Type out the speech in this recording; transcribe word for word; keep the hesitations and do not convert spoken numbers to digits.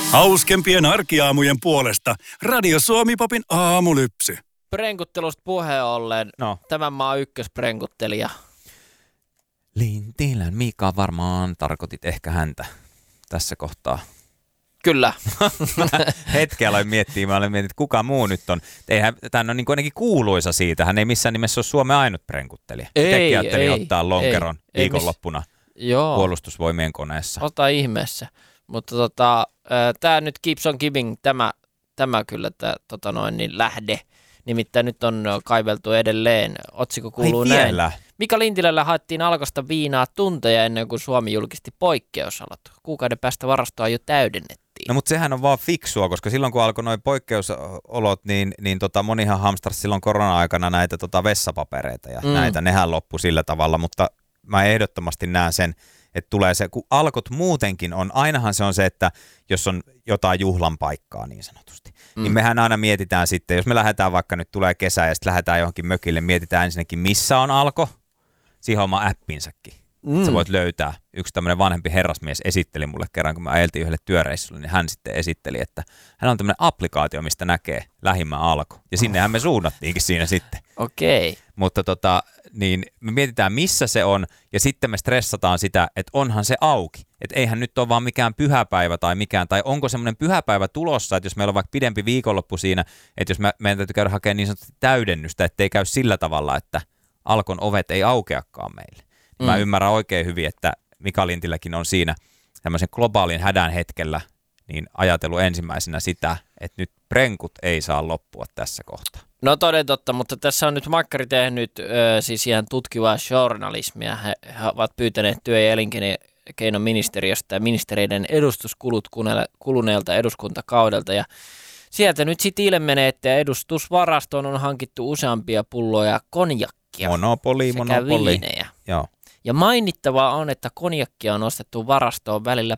Hauskempien arkiaamujen puolesta Radio Suomi-popin aamulypsy. Prenkuttelusta puheen ollen, No. tämän maan ykkösprenkuttelija. Lintilän Mika varmaan tarkoitit ehkä häntä tässä kohtaa. Kyllä. Hetken aloin miettiä, mä aloin miettiä, että kuka muu nyt on. Eihän, tämän on niin kuin ainakin kuuluisa siitä. Hän ei missään nimessä ole Suomen ainut prenkuttelija. Ei, Itsekin ajattelin ei, ottaa lonkeron ei, viikonloppuna Joo, puolustusvoimien koneessa. ota ihmeessä. Mutta tota, tämä nyt keeps on giving, tämä, tämä kyllä tämä tota noin, niin lähde. Nimittäin nyt on kaiveltu edelleen. Otsikko kuuluu Ai näin. vielä? Mika Lintilällä haettiin Alkosta viinaa tunteja ennen kuin Suomi julkisti poikkeusolot. Kuukauden päästä varastoa jo täydennettiin. No mutta sehän on vaan fiksua, koska silloin kun alkoi nuo poikkeusolot, niin, niin tota, monihan hamstrasi silloin korona-aikana näitä tota vessapapereita ja mm. näitä, nehän loppu sillä tavalla, mutta mä ehdottomasti näen sen, että tulee se, kun alkot muutenkin on, ainahan se on se, että jos on jotain juhlan paikkaa niin sanotusti, mm. niin mehän aina mietitään sitten, jos me lähdetään vaikka nyt tulee kesä ja sitten lähdetään johonkin mökille, mietitään ensinnäkin missä on alko, siihen oma appinsakin. Mm. Sä voit löytää. Yksi tämmöinen vanhempi herrasmies esitteli mulle kerran, kun me ajeltiin yhdelle työreissulle, niin hän sitten esitteli, että hän on tämmöinen applikaatio, mistä näkee lähimmän alko. Ja sinnehän me suunnattiinkin siinä sitten. Okei. Okay. Mutta tota, niin me mietitään, missä se on, ja sitten me stressataan sitä, että onhan se auki. Että eihän nyt ole vaan mikään pyhäpäivä tai mikään, tai onko semmoinen pyhäpäivä tulossa, että jos meillä on vaikka pidempi viikonloppu siinä, että jos me, meidän täytyy käydä hakemaan niin sanotusti täydennystä, ettei käy sillä tavalla, että alkon ovet ei aukeakaan meille. Mm. Mä ymmärrän oikein hyvin, että Mika Lintiläkin on siinä tämmöisen globaalin hädän hetkellä niin ajatellut ensimmäisenä sitä, että nyt prenkut ei saa loppua tässä kohtaa. No toden totta, mutta tässä on nyt Makkari tehnyt ö, siis ihan tutkivaa journalismia. He, he ovat pyytäneet työ- ja elinkeinoministeriöstä ja ministereiden edustuskulut kuluneelta eduskuntakaudelta. Ja sieltä nyt sitten ilmenee, että edustusvarastoon on hankittu useampia pulloja konjakkia Monopoli, sekä monopoli. viinejä. Joo. Ja mainittavaa on, että konjakkia on ostettu varastoon välillä